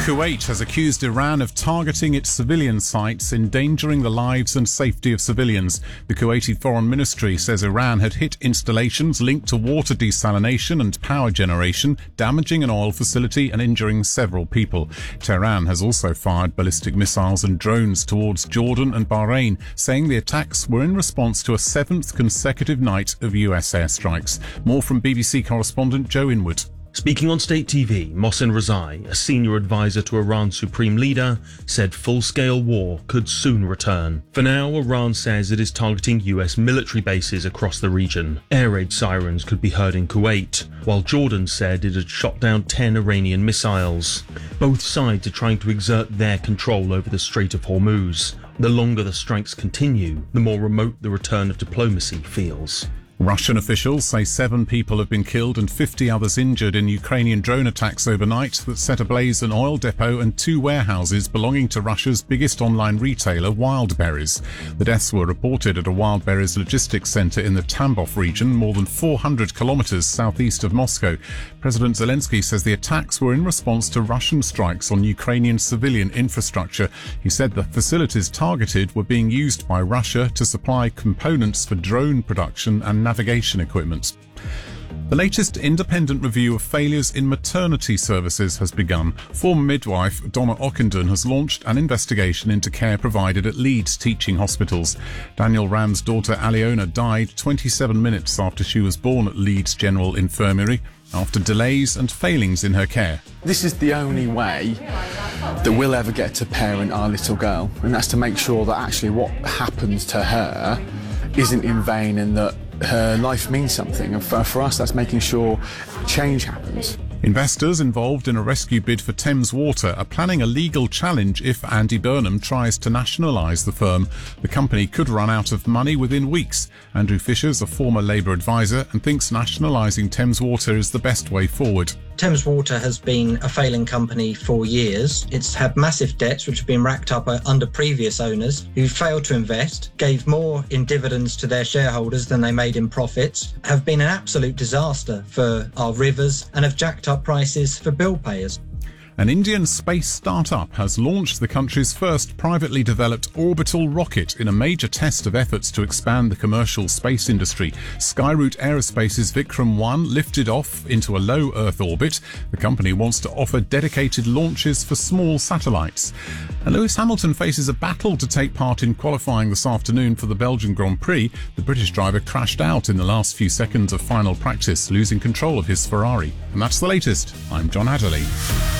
Kuwait has accused Iran of targeting its civilian sites, endangering the lives and safety of civilians. The Kuwaiti Foreign Ministry says Iran had hit installations linked to water desalination and power generation, damaging an oil facility and injuring several people. Tehran has also fired ballistic missiles and drones towards Jordan and Bahrain, saying the attacks were in response to a seventh consecutive night of US airstrikes. More from BBC correspondent Joe Inwood. Speaking on state TV, Mohsen Rezai, a senior advisor to Iran's supreme leader, said full-scale war could soon return. For now, Iran says it is targeting US military bases across the region. Air raid sirens could be heard in Kuwait, while Jordan said it had shot down 10 Iranian missiles. Both sides are trying to exert their control over the Strait of Hormuz. The longer the strikes continue, the more remote the return of diplomacy feels. Russian officials say 7 people have been killed and 50 others injured in Ukrainian drone attacks overnight that set ablaze an oil depot and 2 warehouses belonging to Russia's biggest online retailer, Wildberries. The deaths were reported at a Wildberries logistics centre in the Tambov region, more than 400 kilometres southeast of Moscow. President Zelensky says the attacks were in response to Russian strikes on Ukrainian civilian infrastructure. He said the facilities targeted were being used by Russia to supply components for drone production and navigation equipment. The latest independent review of failures in maternity services has begun. Former midwife Donna Ockenden has launched an investigation into care provided at Leeds teaching hospitals. Daniel Ram's daughter Aliona died 27 minutes after she was born at Leeds General Infirmary after delays and failings in her care. This is the only way that we'll ever get to parent our little girl, and that's to make sure that actually what happens to her isn't in vain and that her life means something. And for us, that's making sure change happens. Investors involved in a rescue bid for Thames Water are planning a legal challenge if Andy Burnham tries to nationalise the firm. The company could run out of money within weeks. Andrew Fisher's a former Labour advisor and thinks nationalising Thames Water is the best way forward. Thames Water has been a failing company for years. It's had massive debts which have been racked up under previous owners who failed to invest, gave more in dividends to their shareholders than they made in profits, have been an absolute disaster for our rivers and have jacked up prices for bill payers. An Indian space startup has launched the country's first privately developed orbital rocket in a major test of efforts to expand the commercial space industry. Skyroot Aerospace's Vikram 1 lifted off into a low Earth orbit. The company wants to offer dedicated launches for small satellites. And Lewis Hamilton faces a battle to take part in qualifying this afternoon for the Belgian Grand Prix. The British driver crashed out in the last few seconds of final practice, losing control of his Ferrari. And that's the latest. I'm John Adderley.